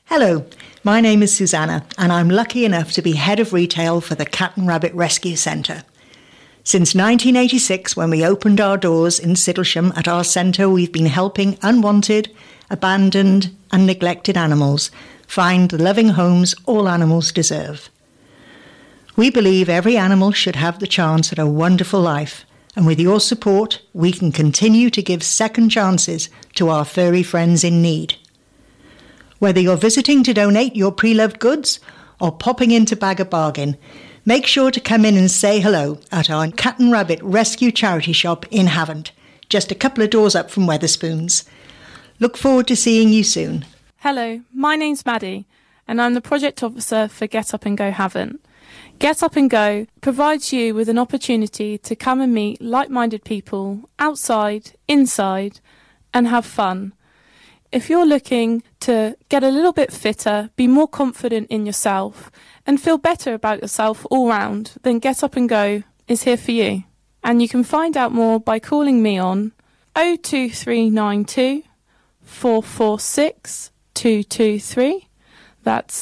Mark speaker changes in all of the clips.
Speaker 1: Hello, my name is Susanna and I'm lucky enough to be head of retail for the Cat and Rabbit Rescue Centre. Since 1986, when we opened our doors in Sidlesham at our centre, we've been helping unwanted, abandoned and neglected animals find the loving homes all animals deserve. We believe every animal should have the chance at a wonderful life, and with your support, we can continue to give second chances to our furry friends in need. Whether you're visiting to donate your pre-loved goods or popping in to bag a bargain, make sure to come in and say hello at our Cat and Rabbit Rescue Charity Shop in Havant, just a couple of doors up from Wetherspoons. Look forward to seeing you soon.
Speaker 2: Hello, my name's Maddie, and I'm the Project Officer for Get Up and Go Havant. Get Up and Go provides you with an opportunity to come and meet like-minded people outside, inside, and have fun. If you're looking to get a little bit fitter, be more confident in yourself, and feel better about yourself all round, then Get Up and Go is here for you. And you can find out more by calling me on 02392 446 223. That's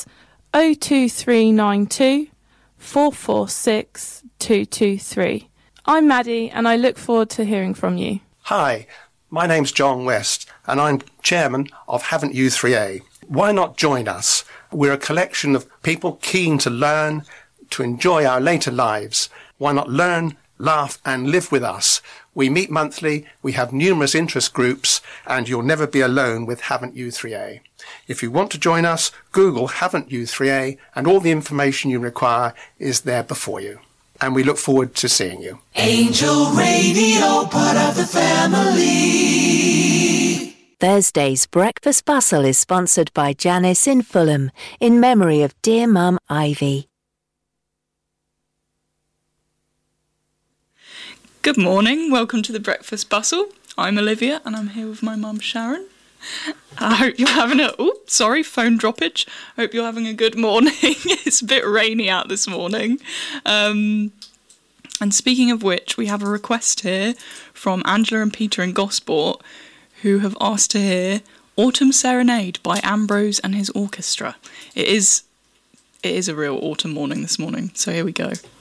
Speaker 2: 02392 446 223. I'm Maddie and I look forward to hearing from you.
Speaker 3: Hi, my name's John West and I'm chairman of Havant U3A. Why not join us? We're a collection of people keen to learn, to enjoy our later lives. Why not learn, laugh and live with us? We meet monthly, we have numerous interest groups, and you'll never be alone with Havant U3A. If you want to join us, Google Havant U3A and all the information you require is there before you. And we look forward to seeing you.
Speaker 4: Angel Radio, part of the family.
Speaker 5: Thursday's Breakfast Bustle is sponsored by Janice in Fulham, in memory of dear Mum Ivy.
Speaker 6: Good morning, welcome to the Breakfast Bustle. I'm Olivia and I'm here with my mum Sharon. I hope you're having phone droppage. Hope you're having a good morning. It's a bit rainy out this morning. And speaking of which, we have a request here from Angela and Peter in Gosport, who have asked to hear Autumn Serenade by Ambrose and his orchestra. It is a real autumn morning this morning, so here we go.